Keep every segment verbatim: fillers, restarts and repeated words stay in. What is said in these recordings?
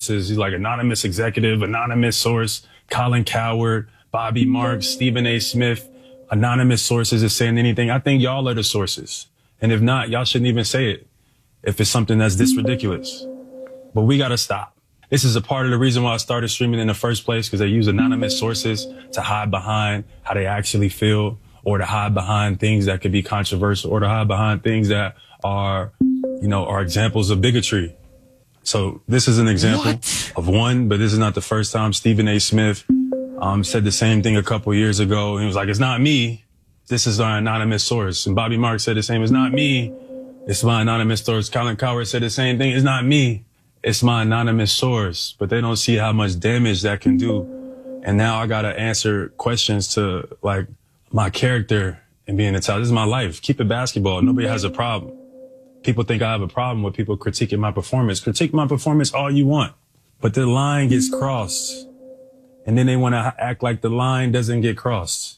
sources. He's like anonymous executive, anonymous source, Colin Cowherd, Bobby Marks, Stephen A. Smith, anonymous sources is saying anything. I think y'all are the sources. And if not, y'all shouldn't even say it if it's something that's this ridiculous. But we got to stop. This is a part of the reason why I started streaming in the first place, because they use anonymous sources to hide behind how they actually feel, or to hide behind things that could be controversial, or to hide behind things that are, you know, are examples of bigotry. So this is an example what? of one, but this is not the first time. Stephen A. Smith um, said the same thing a couple years ago. He was like, it's not me. This is our anonymous source. And Bobby Marks said the same. It's not me. It's my anonymous source. Colin Cowherd said the same thing. It's not me. It's my anonymous source. But they don't see how much damage that can do. And now I got to answer questions to, like, my character and being a child. This is my life. Keep it basketball. Nobody has a problem. People think I have a problem with people critiquing my performance. Critique my performance all you want. But the line gets crossed. And then they want to act like the line doesn't get crossed.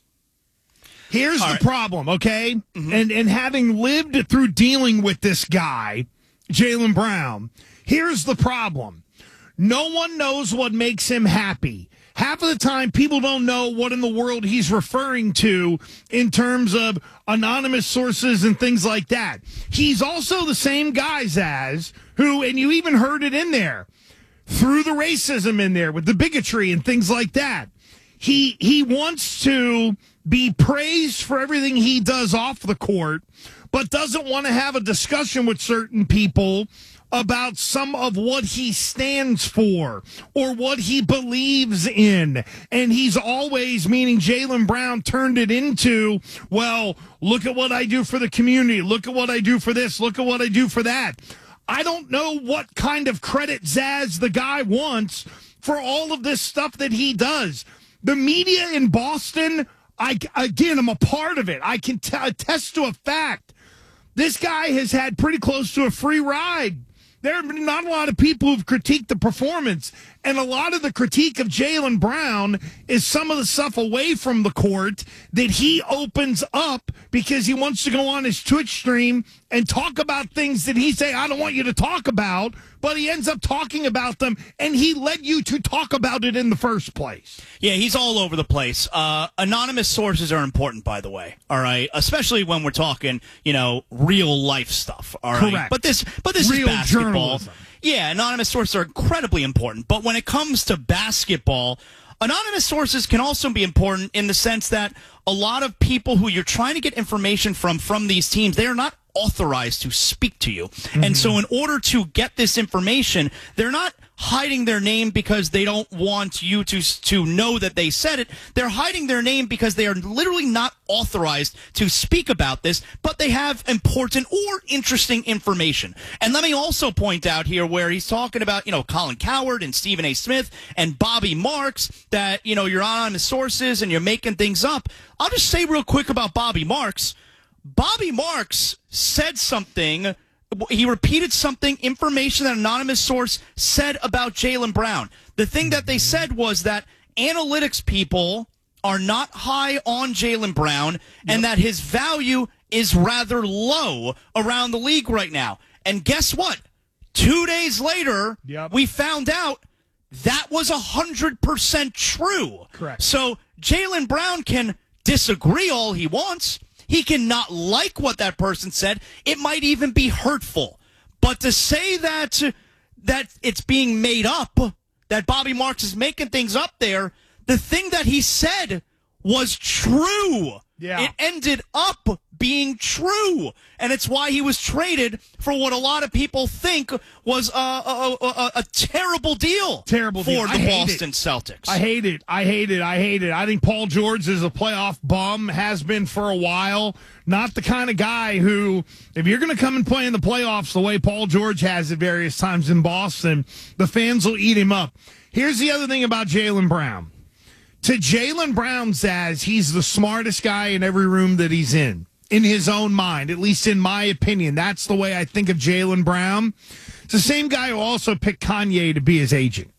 Here's all the right. problem, okay? Mm-hmm. And and having lived through dealing with this guy, Jaylen Brown, here's the problem. No one knows what makes him happy. Half of the time, people don't know what in the world he's referring to in terms of anonymous sources and things like that. He's also the same guy, Zaz, who, and you even heard it in there, threw the racism in there with the bigotry and things like that. He he wants to be praised for everything he does off the court, but doesn't want to have a discussion with certain people about some of what he stands for or what he believes in. And he's always, meaning Jaylen Brown, turned it into, well, look at what I do for the community. Look at what I do for this. Look at what I do for that. I don't know what kind of credit Zaz, the guy, wants for all of this stuff that he does. The media in Boston, I, again, I'm a part of it. I can t- attest to a fact. This guy has had pretty close to a free ride. There have been not a lot of people who've critiqued the performance, and a lot of the critique of Jaylen Brown is some of the stuff away from the court that he opens up because he wants to go on his Twitch stream and talk about things that he say, I don't want you to talk about, but he ends up talking about them, and he led you to talk about it in the first place. Yeah, he's all over the place. Uh, anonymous sources are important, by the way, all right? Especially when we're talking, you know, real-life stuff, all right? Correct. But this, but this Real is basketball. journalism. Yeah, anonymous sources are incredibly important. But when it comes to basketball, anonymous sources can also be important in the sense that a lot of people who you're trying to get information from from these teams, they are not authorized to speak to you. Mm-hmm. And so in order to get this information, they're not hiding their name because they don't want you to to know that they said it. They're hiding their name because they are literally not authorized to speak about this, but they have important or interesting information. And let me also point out here where he's talking about, you know, Colin Cowherd and Stephen A. Smith and Bobby Marks, that, you know, you're on the sources and you're making things up. I'll just say real quick about Bobby Marks. Bobby Marks said something. He repeated something, information that an anonymous source said about Jaylen Brown. The thing that they said was that analytics people are not high on Jaylen Brown, yep, and that his value is rather low around the league right now. And guess what? Two days later, yep, we found out that was one hundred percent true. Correct. So Jaylen Brown can disagree all he wants. He cannot like what that person said. It might even be hurtful. But to say that that it's being made up, that Bobby Marks is making things up there, the thing that he said was true. Yeah. It ended up being true. And it's why he was traded for what a lot of people think was a, a, a, a terrible deal. Terrible for deal. the Boston Celtics. I hate it. I hate it. I hate it. I think Paul George is a playoff bum, has been for a while. Not the kind of guy who, if you're going to come and play in the playoffs the way Paul George has at various times in Boston, the fans will eat him up. Here's the other thing about Jaylen Brown. To Jaylen Brown, Zaz, he's the smartest guy in every room that he's in, in his own mind, at least in my opinion. That's the way I think of Jaylen Brown. It's the same guy who also picked Kanye to be his agent.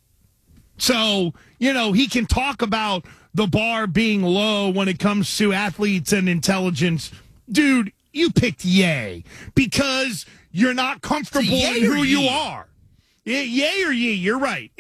So, you know, he can talk about the bar being low when it comes to athletes and intelligence. Dude, you picked Ye because you're not comfortable in who you are. Yay or ye, you're right.